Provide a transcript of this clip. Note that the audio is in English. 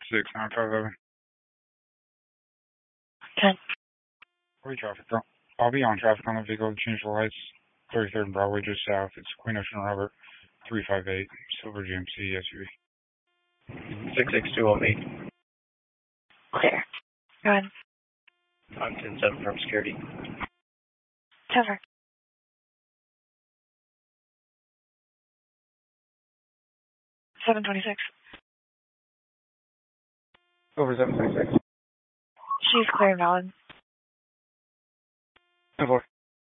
6950. 10. I'll be on traffic on the vehicle. Change the lights. 33rd and Broadway just south. It's Queen Ocean Robert 358 Silver GMC SUV. 662 on me. Clear. Go ahead. I'm 10-7 from security. Cover. 726. Over 726. She's clear and valid. 10-4.